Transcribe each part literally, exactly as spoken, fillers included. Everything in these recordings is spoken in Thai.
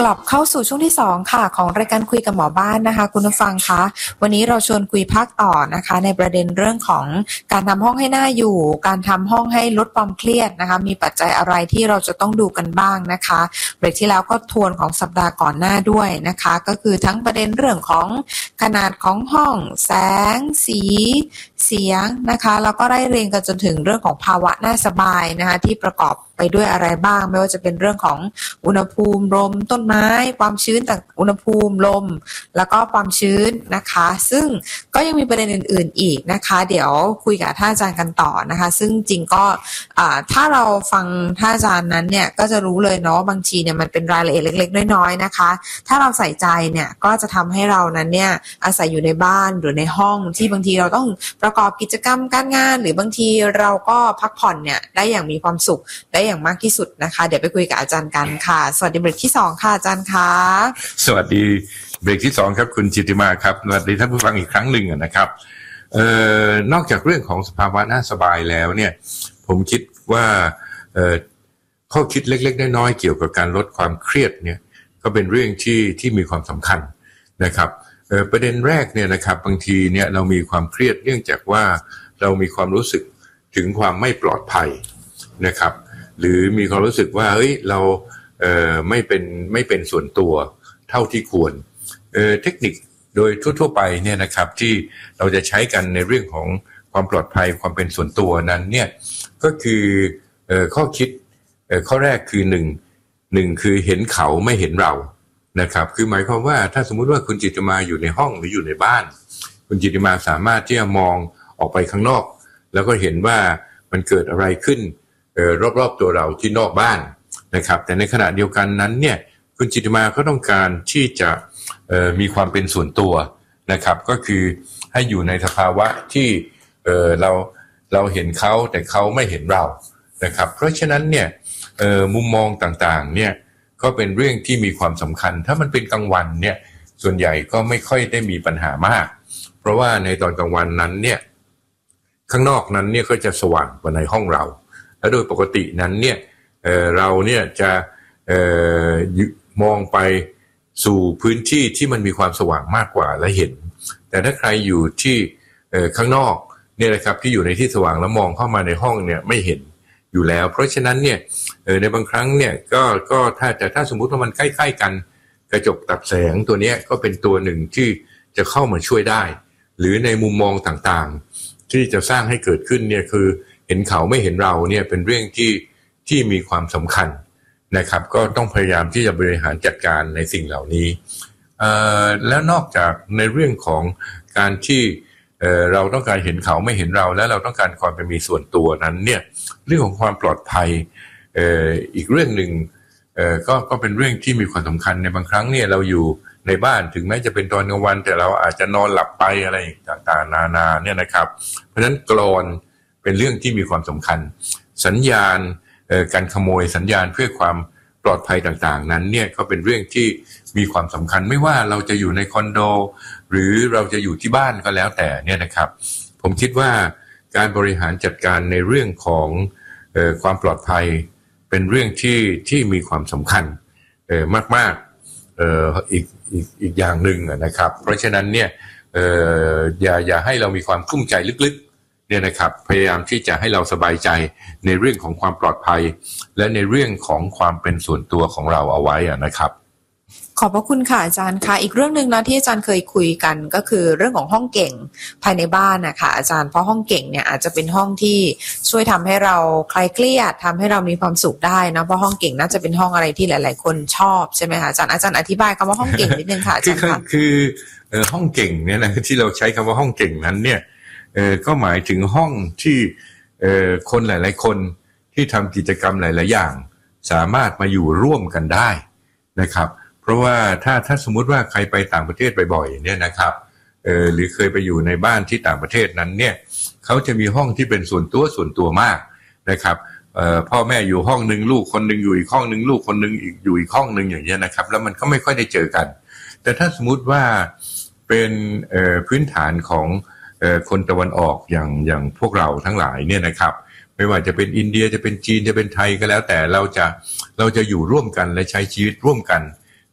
ลับเข้าสู่ช่วงที่สองค่ะของรายการคุยกับหมอบ้านนะคะคุณผู้ฟังคะวันนี้เราชวนคุยภาคต่อนะคะในประเด็นเรื่องของการทำห้องให้น่าอยู่การทำห้องให้ลดความเครียดนะคะมีปัจจัยอะไรที่เราจะต้องดูกันบ้างนะคะเบรกที่แล้วก็ทวนของสัปดาห์ก่อนหน้าด้วยนะคะก็คือทั้งประเด็นเรื่องของขนาดของห้องแสงสีเสียงนะคะแล้วก็ไล่เรียงกันจนถึงเรื่องของภาวะน่าสบายนะคะที่ประกอบไปด้วยอะไรบ้างไม่ว่าจะเป็นเรื่องของอุณหภูมิลมต้นไม้ความชื้นต่างอุณหภูมิลมแล้วก็ความชื้นนะคะซึ่งก็ยังมีประเด็นอื่นๆอีกนะคะเดี๋ยวคุยกับท่านอาจารย์กันต่อนะคะซึ่งจริงก็ถ้าเราฟังท่านอาจารย์นั้นเนี่ยก็จะรู้เลยเนาะบางทีเนี่ยมันเป็นรายละเอียดเล็กๆน้อยๆนะคะถ้าเราใส่ใจเนี่ยก็จะทำให้เรานั้นเนี่ยอาศัยอยู่ในบ้านหรือในห้องที่บางทีเราต้องประกอบกิจกรรมการงานหรือบางทีเราก็พักผ่อนเนี่ยได้อย่างมีความสุขได้อย่างมากที่สุดนะคะเดี๋ยวไปคุยกับอาจารย์กันค่ะสวัสดีเบรกที่สองค่ะอาจารย์คะสวัสดีเบรกที่สองครับคุณจิตติมาครับสวัสดีท่านผู้ฟังอีกครั้งหนึ่งนะครับเอ่อนอกจากเรื่องของสภาวะน่าสบายแล้วเนี่ยผมคิดว่าเอ่อข้อคิดเล็กๆน้อยๆเกี่ยวกับการลดความเครียดเนี่ยก็เป็นเรื่องที่ที่มีความสำคัญนะครับเอ่อประเด็นแรกเนี่ยนะครับบางทีเนี่ยเรามีความเครียดเนื่องจากว่าเรามีความรู้สึกถึงความไม่ปลอดภัยนะครับหรือมีความรู้สึกว่าเฮ้ยเราเอ่อไม่เป็นไม่เป็นส่วนตัวเท่าที่ควรเอ่อเทคนิคโดยทั่วๆไปเนี่ยนะครับที่เราจะใช้กันในเรื่องของความปลอดภัยความเป็นส่วนตัวนั้นเนี่ยก็คือเอ่อข้อคิดเอ่อข้อแรกคือหนึ่งหนึ่งคือเห็นเขาไม่เห็นเรานะครับคือหมายความว่าถ้าสมมุติว่าคุณจิตติมาอยู่ในห้องหรืออยู่ในบ้านคุณจิตติมาสามารถที่จะมองออกไปข้างนอกแล้วก็เห็นว่ามันเกิดอะไรขึ้นเอ่อรอบๆตัวเราที่นอกบ้านนะครับแต่ในขณะเดียวกันนั้นเนี่ยคุณจิตติมาก็ต้องการที่จะเอ่อมีความเป็นส่วนตัวนะครับก็คือให้อยู่ในสภาวะที่เอ่อเราเราเห็นเขาแต่เขาไม่เห็นเรานะครับเพราะฉะนั้นเนี่ยเอ่อมุมมองต่างๆเนี่ยก็เป็นเรื่องที่มีความสำคัญถ้ามันเป็นกลางวันเนี่ยส่วนใหญ่ก็ไม่ค่อยได้มีปัญหามากเพราะว่าในตอนกลางวันนั้นเนี่ยข้างนอกนั้นเนี่ยก็จะสว่างกว่าในห้องเราและโดยปกตินั้นเนี่ยเอ่อเราเนี่ยจะเอ่อมองไปสู่พื้นที่ที่มันมีความสว่างมากกว่าและเห็นแต่ถ้าใครอยู่ที่เอ่อข้างนอกเนี่ยนะครับที่อยู่ในที่สว่างแล้วมองเข้ามาในห้องเนี่ยไม่เห็นอยู่แล้วเพราะฉะนั้นเนี่ยเอ่อในบางครั้งเนี่ยก็ก็ถ้าแต่ถ้าสมมุติว่ามันใกล้ๆกันกระจกตัดแสงตัวนี้ก็เป็นตัวหนึ่งที่จะเข้ามาช่วยได้หรือในมุมมองต่างๆที่จะสร้างให้เกิดขึ้นเนี่ยคือเห็นเขาไม่เห็นเราเนี่ยเป็นเรื่องที่ที่มีความสำคัญนะครับก็ต้องพยายามที่จะบริหารจัดการในสิ่งเหล่านี้เอ่อแล้วนอกจากในเรื่องของการที่เอ่อเราต้องการเห็นเขาไม่เห็นเราและเราต้องการความเป็นมีส่วนตัวนั้นเนี่ยเรื่องของความปลอดภัยเอ่ออีกเรื่องหนึ่งเอ่อก็ก็เป็นเรื่องที่มีความสำคัญในบางครั้งเนี่ยเราอยู่ในบ้านถึงแม้จะเป็นตอนกลางวันแต่เราอาจจะนอนหลับไปอะไรต่างๆนานาเนี่ยนะครับเพราะฉะนั้นกลอนเป็นเรื่องที่มีความสำคัญสัญญาณการขโมยสัญญาณเพื่อความปลอดภัยต่างๆนั้นเนี่ยก็เป็นเรื่องที่มีความสำคัญไม่ว่าเราจะอยู่ในคอนโดหรือเราจะอยู่ที่บ้านก็แล้วแต่เนี่ยนะครับผมคิดว่าการบริหารจัดการในเรื่องของเอ่อความปลอดภัยเป็นเรื่องที่ที่มีความสำคัญเอ่อมากๆเอ่ออีกอีกอีกอย่างหนึ่งนะครับเพราะฉะนั้นเนี่ยเอ่ออย่าอย่าให้เรามีความกุ้มใจลึกๆเนี่ยนะครับพยายามที่จะให้เราสบายใจในเรื่องของความปลอดภัยและในเรื่องของความเป็นส่วนตัวของเราเอาไว้นะครับขอบพระคุณค่ะอาจารย์ค่ะอีกเรื่องนึงนะที่อาจารย์เคยคุยกันก็คือเรื่องของห้องเก่งภายในบ้านนะคะอาจารย์เพราะห้องเก่งเนี่ยอาจจะเป็นห้องที่ช่วยทำให้เราคลายเครียดทำให้เรามีความสุขได้นะเพราะห้องเก่งน่าจะเป็นห้องอะไรที่หลายๆคนชอบใช่ไหมคะอาจารย์อาจารย์อธิบายคำว่าห้องเก่งนิดนึงค่ะอาจารย์ค่ะคือคือห้องเก่งเนี่ยนะที่เราใช้คำว่าห้องเก่งนั้นเนี่ยเออก็หมายถึงห้องที่เออคนหลายๆคนที่ทำกิจกรรมหลายๆอย่างสามารถมาอยู่ร่วมกันได้นะครับเพราะว่าถ้าถ้าสมมุติว่าใครไปต่างประเทศบ่อยๆเนี่ยนะครับเออหรือเคยไปอยู่ในบ้านที่ต่างประเทศนั้นเนี่ยเขาจะมีห้องที่เป็นส่วนตัวส่วนตัวมากนะครับเอ่อพ่อแม่อยู่ห้องนึงลูกคนนึงอยู่อีกห้องนึงลูกคนนึงอีกอยู่อีกห้องนึงอย่างเงี้ยนะครับแล้วมันก็ไม่ค่อยได้เจอกันแต่ถ้าสมมุติว่าเป็นเอ่อพื้นฐานของเอ่อคนตะวันออกอย่างอย่างพวกเราทั้งหลายเนี่ยนะครับไม่ว่าจะเป็นอินเดียจะเป็นจีนจะเป็นไทยก็แล้วแต่เราจะเราจะอยู่ร่วมกันและใช้ชีวิตร่วมกัน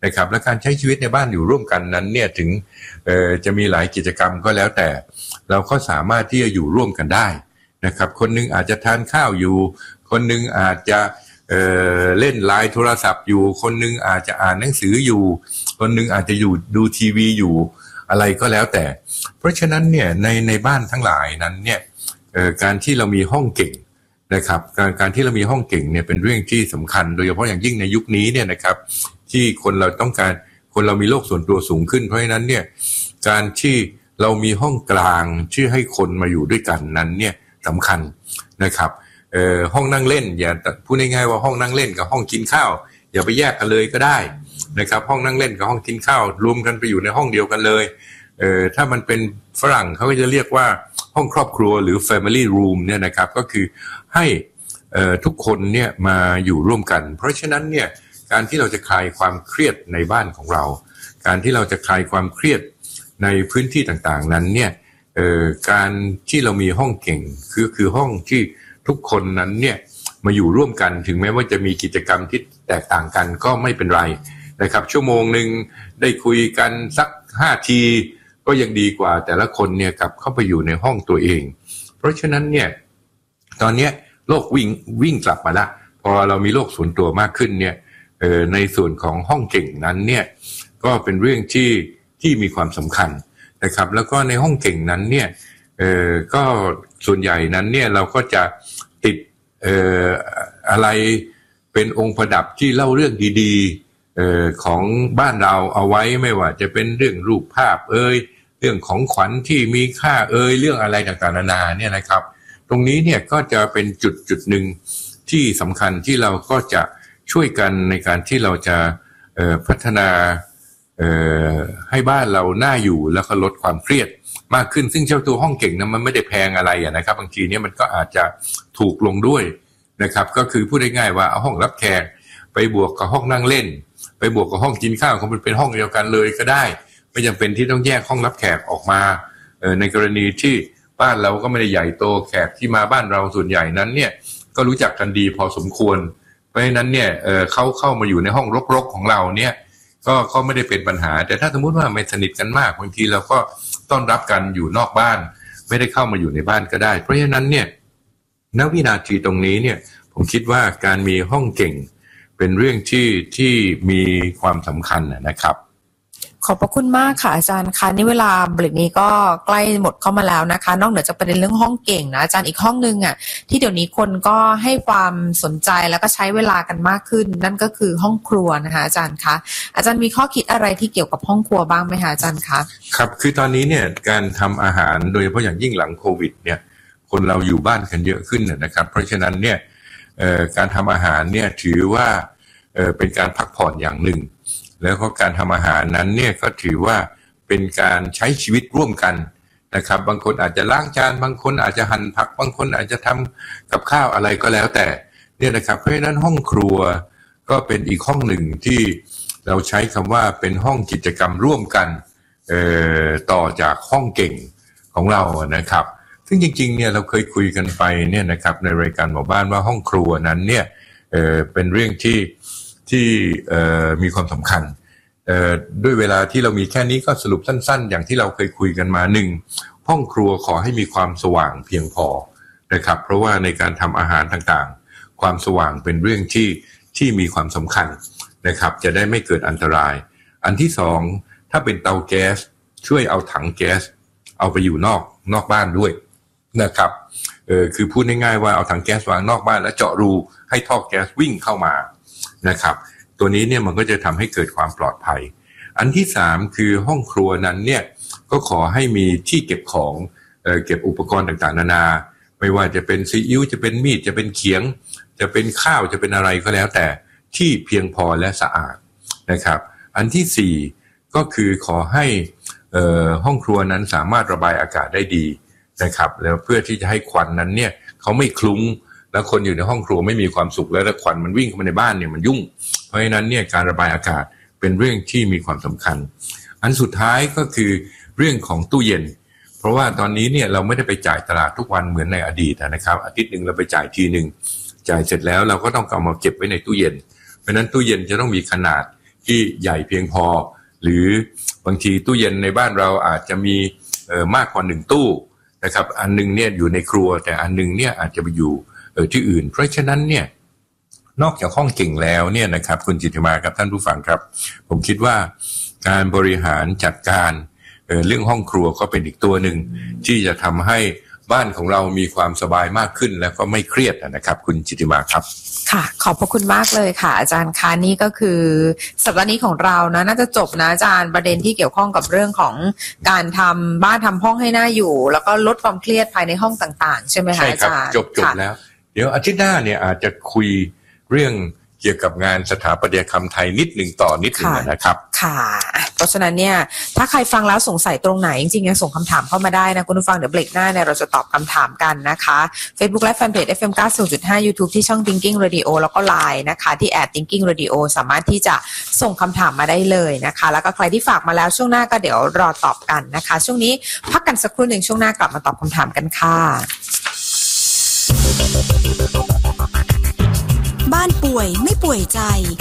นะครับและการใช้ชีวิตในบ้านอยู่ร่วมกันนั้นเนี่ยถึงเอ่อจะมีหลายกิจกรรมก็แล้วแต่เราก็สามารถที่จะอยู่ร่วมกันได้นะครับคนนึงอาจจะทานข้าวอยู่คนนึงอาจจะเอ่อเล่นไลน์โทรศัพท์อยู่คนนึงอาจจะอ่านหนังสืออยู่คนนึงอาจจะอยู่ดูทีวีอยู่อะไรก็แล้วแต่เพราะฉะนั้นเนี่ยในในบ้านทั้งหลายนั้นเนี่ยเอ่อการที่เรามีห้องเก่งนะครับการการที่เรามีห้องเก่งเนี่ยเป็นเรื่องที่สำคัญโดยเฉพาะอย่างยิ่งในยุคนี้เนี่ยนะครับที่คนเราต้องการคนเรามีโลกส่วนตัวสูงขึ้นเพราะฉะนั้นเนี่ยการที่เรามีห้องกลางที่ให้คนมาอยู่ด้วยกันนั้นเนี่ยสำคัญนะครับเอ่อห้องนั่งเล่นอย่าพูดง่ายๆว่าห้องนั่งเล่นกับห้องกินข้าวอย่าไปแยกกันเลยก็ได้นะครับห้องนั่งเล่นกับห้องกินข้าวรวมกันไปอยู่ในห้องเดียวกันเลยเอ่อถ้ามันเป็นฝรั่งเขาก็จะเรียกว่าห้องครอบครัวหรือ family room เนี่ยนะครับก็คือให้เอ่อทุกคนเนี่ยมาอยู่ร่วมกันเพราะฉะนั้นเนี่ยการที่เราจะคลายความเครียดในบ้านของเราการที่เราจะคลายความเครียดในพื้นที่ต่างๆนั้นเนี่ยเอ่อการที่เรามีห้องเก่งคือคือห้องที่ทุกคนนั้นเนี่ยมาอยู่ร่วมกันถึงแม้ว่าจะมีกิจกรรมที่แตกต่างกันก็ไม่เป็นไรนะครับชั่วโมงนึงได้คุยกันสักห้าทีก็ยังดีกว่าแต่ละคนเนี่ยกลับเข้าไปอยู่ในห้องตัวเองเพราะฉะนั้นเนี่ยตอนนี้โลกวิ่งวิ่งกลับมาละพอเรามีโลกส่วนตัวมากขึ้นเนี่ยเอ่อในส่วนของห้องเก่งนั้นเนี่ยก็เป็นเรื่องที่ที่มีความสำคัญนะครับแล้วก็ในห้องเก่งนั้นเนี่ยเอ่อก็ส่วนใหญ่นั้นเนี่ยเราก็จะติดเอ่ออะไรเป็นองค์ประดับที่เล่าเรื่องดีๆเอ่อของบ้านเราเอาไว้ไม่ว่าจะเป็นเรื่องรูปภาพเอ่ยเรื่องของขวัญที่มีค่าเอ่ยเรื่องอะไรต่างๆนานาเนี่ยนะครับตรงนี้เนี่ยก็จะเป็นจุดจุดหนึ่งที่สำคัญที่เราก็จะช่วยกันในการที่เราจะเอ่อพัฒนาเอ่อให้บ้านเราน่าอยู่แล้วก็ลดความเครียดมากขึ้นซึ่งเจ้าตัวห้องเก่งนั้นมันไม่ได้แพงอะไรอ่ะนะครับบางทีเนี่ยมันก็อาจจะถูกลงด้วยนะครับก็คือพูดง่ายๆว่าเอาห้องรับแขกไปบวกกับห้องนั่งเล่นไปบวกกับห้องกินข้าวมันเป็นห้องเดียวกันเลยก็ได้ไม่จำเป็นที่ต้องแยกห้องรับแขกออกมาเอ่อในกรณีที่บ้านเราก็ไม่ได้ใหญ่โตแขกที่มาบ้านเราส่วนใหญ่นั้นเนี่ยก็รู้จักกันดีพอสมควรเพราะฉะนั้นเนี่ยเอ่อเขาเข้ามาอยู่ในห้องรกๆของเราเนี่ยก็ก็ไม่ได้เป็นปัญหาแต่ถ้าสมมติว่าไม่สนิทกันมากบางทีเราก็ต้อนรับกันอยู่นอกบ้านไม่ได้เข้ามาอยู่ในบ้านก็ได้เพราะฉะนั้นเนี่ยณวินาทีตรงนี้เนี่ยผมคิดว่าการมีห้องเก่งเป็นเรื่องที่ที่มีความสำคัญนะครับขอบพระคุณมากค่ะอาจารย์คะนี่เวลาเบรกนี้ก็ใกล้หมดเข้ามาแล้วนะคะนอกเหนือจากประเด็นเรื่องห้องเก่งนะอาจารย์อีกห้องนึงอ่ะที่เดี๋ยวนี้คนก็ให้ความสนใจแล้วก็ใช้เวลากันมากขึ้นนั่นก็คือห้องครัวนะคะอาจารย์คะอาจารย์มีข้อคิดอะไรที่เกี่ยวกับห้องครัวบ้างไหมคะอาจารย์คะครับคือตอนนี้เนี่ยการทำอาหารโดยเฉพาะอย่างยิ่งหลังโควิดเนี่ยคนเราอยู่บ้านกันเยอะขึ้นนะครับเพราะฉะนั้นเนี่ยการทำอาหารเนี่ยถือว่าเป็นการพักผ่อนอย่างหนึ่งแล้วก็การทำอาหารนั้นเนี่ยก็ถือว่าเป็นการใช้ชีวิตร่วมกันนะครับบางคนอาจจะล้างจานบางคนอาจจะหั่นผักบางคนอาจจะทำกับข้าวอะไรก็แล้วแต่เนี่ยนะครับเพราะฉะนั้นห้องครัวก็เป็นอีกห้องหนึ่งที่เราใช้คำว่าเป็นห้องกิจกรรมร่วมกันเอ่อต่อจากห้องเก่งของเรานะครับซึ่งจริงๆเนี่ยเราเคยคุยกันไปเนี่ยนะครับในรายการหมู่บ้านว่าห้องครัวนั้นเนี่ยเอ่อเป็นเรื่องที่ที่เอ่อมีความสำคัญเอ่อด้วยเวลาที่เรามีแค่นี้ก็สรุปสั้นๆอย่างที่เราเคยคุยกันมาหนึ่งห้องครัวขอให้มีความสว่างเพียงพอนะครับเพราะว่าในการทำอาหารต่างๆความสว่างเป็นเรื่องที่ที่มีความสำคัญนะครับจะได้ไม่เกิดอันตรายอันที่สองถ้าเป็นเตาแก๊สช่วยเอาถังแก๊สเอาไปอยู่นอกนอกบ้านด้วยนะครับเออคือพูดง่ายๆว่าเอาถังแก๊สวางนอกบ้านแล้วเจาะรูให้ท่อแก๊สวิ่งเข้ามานะครับตัวนี้เนี่ยมันก็จะทำให้เกิดความปลอดภัยอันที่สามคือห้องครัวนั้นเนี่ยก็ขอให้มีที่เก็บของเอ่อเก็บอุปกรณ์ต่างๆนานาไม่ว่าจะเป็นซีอิ๊วจะเป็นมีดจะเป็นเขียงจะเป็นข้าวจะเป็นอะไรก็แล้วแต่ที่เพียงพอและสะอาดนะครับอันที่สี่ก็คือขอให้เอ่อห้องครัวนั้นสามารถระบายอากาศได้ดีนะครับแล้วเพื่อที่จะให้ควันนั้นเนี่ยเขาไม่คลุ้งแล้วคนอยู่ในห้องครัวไม่มีความสุขแล้วควันมันวิ่งเข้ามาในบ้านเนี่ยมันยุ่งเพราะฉะนั้นเนี่ยการระบายอากาศเป็นเรื่องที่มีความสำคัญอันสุดท้ายก็คือเรื่องของตู้เย็นเพราะว่าตอนนี้เนี่ยเราไม่ได้ไปจ่ายตลาดทุกวันเหมือนในอดีตนะครับอาทิตย์นึงเราไปจ่ายทีนึงจ่ายเสร็จแล้วเราก็ต้องเอามาเก็บไว้ในตู้เย็นเพราะนั้นตู้เย็นจะต้องมีขนาดที่ใหญ่เพียงพอหรือบางทีตู้เย็นในบ้านเราอาจจะมีเอ่อมากกว่าหนึ่งตู้นะครับอันนึงเนี่ยอยู่ในครัวแต่อันนึงเนี่ยอาจจะไปอยู่เอ่อที่อื่นเพราะฉะนั้นเนี่ยนอกจากห้องเก่งแล้วเนี่ยนะครับคุณจิตติมาครับท่านผู้ฟังครับผมคิดว่าการบริหารจัดการเอ่อเรื่องห้องครัวก็เป็นอีกตัวหนึ่งที่จะทำให้บ้านของเรามีความสบายมากขึ้นแล้วก็ไม่เครียดนะครับคุณจิตติมาครับค่ะขอบพระคุณมากเลยค่ะอาจารย์คะนี่ก็คือสัปดาห์นี้ของเรานะน่าจะจบนะอาจารย์ประเด็นที่เกี่ยวข้องกับเรื่องของการทำบ้านทำห้องให้น่าอยู่แล้วก็ลดความเครียดภายในห้องต่างๆใช่ไหมคะอาจารย์จบจบแล้วเดี๋ยวอาทิตย์หน้าเนี่ยอาจจะคุยเรื่องเกี่ยวกับงานสถาปัตยกรรมไทยนิดหนึ่งต่อนิดหนึ่งนะครับค่ะเพราะฉะนั้นเนี่ยถ้าใครฟังแล้วสงสัยตรงไหนจริงๆยังส่งคำถามเข้ามาได้นะคุณผู้ฟังเดี๋ยวเบรกหน้าเนี่ยเราจะตอบคำถามกันนะคะ Facebook และ Fanpage เอฟ เอ็ม เก้าสิบจุดห้า YouTube ที่ช่อง Thinking Radio แล้วก็ ไลน์ นะคะที่ แอท Thinking Radio สามารถที่จะส่งคำถามมาได้เลยนะคะแล้วก็ใครที่ฝากมาแล้วช่วงหน้าก็เดี๋ยวรอตอบกันนะคะช่วงนี้พักกันสักครู่หนึ่งช่วงหน้ากลับมาตอบคำถามกันค่ะบ้านป่วยไม่ป่วยใจ